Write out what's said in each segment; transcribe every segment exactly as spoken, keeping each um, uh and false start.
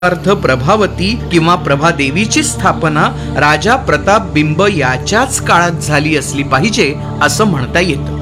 अर्थ प्रभावती किंवा प्रभादेवीची स्थापना राजा प्रतापबिंब याच्याच काळात झाली असली पाहिजे असं म्हणता येतं.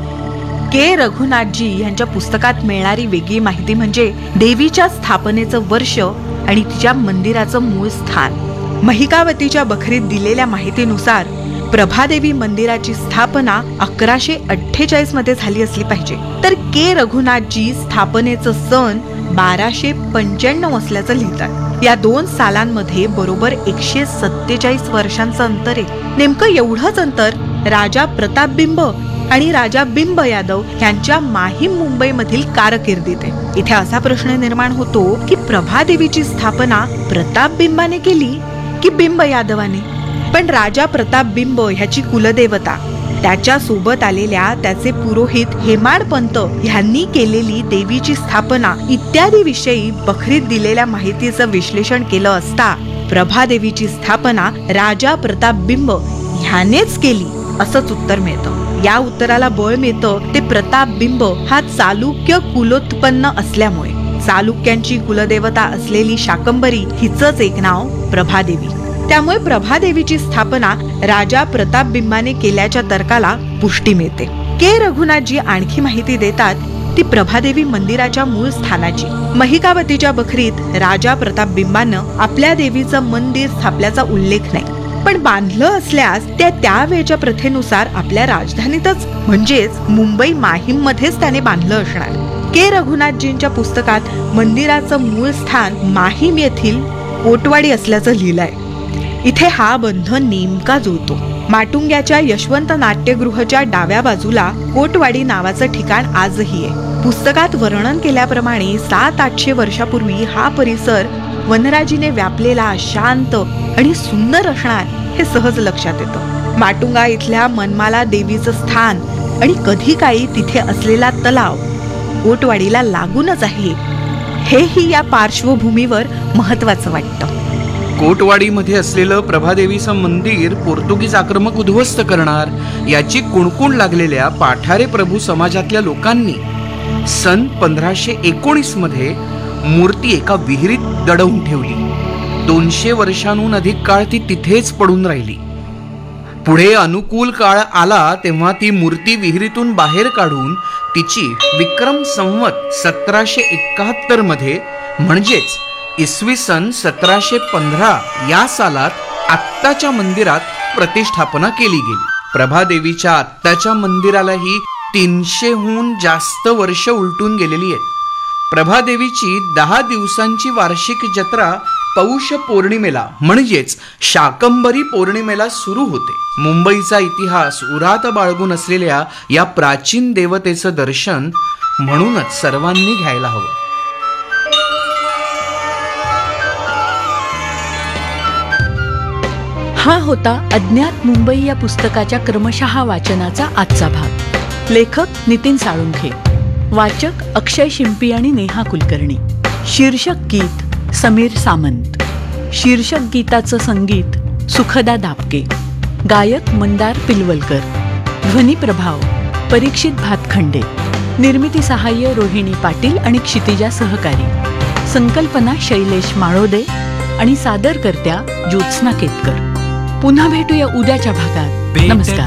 के रघुनाथजी यांच्या पुस्तकात मिळणारी वेगळी माहिती म्हणजे देवीच्या स्थापनेचं वर्ष आणि तिच्या मंदिराचं मूळ स्थान. महिकावतीच्या बखरीत दिलेल्या माहितीनुसार प्रभादेवी मंदिराची स्थापना अकराशे अठ्ठेचाळीस मध्ये झाली असली पाहिजे, तर के रघुनाथजी स्थापनेचं सण बाराशे पंच्याण्णव असल्याचं लिहितात. या दोन सालांमध्ये बरोबर एकशे सत्तेचाळीस वर्षांचं अंतर आहे. नेमकं एवढंच अंतर राजा प्रतापबिंब आणि राजा बिंब यादव यांच्या माहीम मुंबई मधील कारकिर्दीत आहे. इथे असा प्रश्न निर्माण होतो की प्रभादेवीची स्थापना प्रतापबिंबाने केली की बिंब यादवाने. पण राजा प्रतापबिंब ह्याची कुलदेवता, त्याच्या सोबत आलेल्या त्याचे पुरोहित हेमाडपंत यांनी केलेली देवीची स्थापना इत्यादी विषयी बखरीत दिलेल्या माहितीचं विश्लेषण केलं असता प्रभादेवीची स्थापना राजा प्रतापबिंब ह्यानेच केली असंच उत्तर मिळतं. या उत्तराला बळ मिळतं ते प्रतापबिंब हा चालुक्य कुलोत्पन्न असल्यामुळे. चालुक्यांची कुलदेवता असलेली शाकंभरी हिचंच एक नाव प्रभादेवी. त्यामुळे प्रभादेवीची स्थापना राजा प्रतापबिंबाने केल्याच्या तर्काला पुष्टी मिळते. के रघुनाथजी आणखी माहिती देतात ती प्रभादेवी मंदिराच्या मूळ स्थानाची. महिकावतीच्या बखरीत राजा प्रतापबिंबानं आपल्या देवीचं मंदिर स्थापल्याचा उल्लेख नाही, पण बांधलं असल्यास त्या त्यावेळच्या प्रथेनुसार आपल्या राजधानीतच म्हणजेच मुंबई माहीम मध्येच त्याने बांधलं असणार. के रघुनाथजींच्या पुस्तकात मंदिराचं मूळ स्थान माहीम येथील कोटवाडी असल्याचं लिहिलंय. इथे हा बंध नेमका जुळतो. माटुंग्याच्या यशवंत नाट्यगृहाच्या डाव्या बाजूला कोटवाडी नावाचं ठिकाण आजही आहे. पुस्तकात वर्णन केल्याप्रमाणे सात आठशे वर्षापूर्वी हा परिसर वनराजीने व्यापलेला शांत आणि सुंदर असणार हे सहज लक्षात येतं. माटुंगा इथल्या मनमाला देवीचं स्थान आणि कधी काळी तिथे असलेला तलाव कोटवाडीला लागूनच आहे, हेही या पार्श्वभूमीवर महत्वाचं वाटतं. कोटवाडीमध्ये असलेलं प्रभादेवीचं मंदिर पोर्तुगीज आक्रमक उद्ध्वस्त करणार याची कुणकुण लागलेल्या पाठारे प्रभू समाजातल्या लोकांनी सन पंधराशे एकोणीस मध्ये मूर्ती एका विहिरीत दडवून ठेवली. दोनशे वर्षांहून अधिक काळ ती तिथेच पडून राहिली. पुढे अनुकूल काळ आला तेव्हा ती मूर्ती विहिरीतून बाहेर काढून तिची विक्रम संवत सतराशे एकाहत्तर मध्ये म्हणजेच इसवी सन सतराशे पंधरा या सालात आत्ताच्या मंदिरात प्रतिष्ठापना केली गेली. प्रभादेवीच्या आत्ताच्या मंदिरालाही तीनशेहून जास्त वर्ष उलटून गेलेली आहेत. प्रभादेवीची दहा दिवसांची वार्षिक जत्रा पौष पौर्णिमेला म्हणजेच शाकंभरी पौर्णिमेला सुरू होते. मुंबईचा इतिहास उरात बाळगून असलेल्या या प्राचीन देवतेचं दर्शन म्हणूनच सर्वांनी घ्यायला हवं. हा होता अज्ञात मुंबई या पुस्तकाच्या क्रमशः वाचनाचा आजचा भाग. लेखक नितीन साळुंखे, वाचक अक्षय शिंपी आणि नेहा कुलकर्णी. शीर्षक गीत समीर सामंत. शीर्षक गीताचं संगीत सुखदा दापके. गायक मंदार पिलवलकर. ध्वनी प्रभाव परीक्षित भातखंडे. निर्मिती सहाय्य रोहिणी पाटील आणि क्षितिजा सहकारी. संकल्पना शैलेश माळोदे आणि सादरकर्त्या ज्योत्स्ना केतकर. पुन्हा भेटूया उद्याच्या भागात. नमस्कार.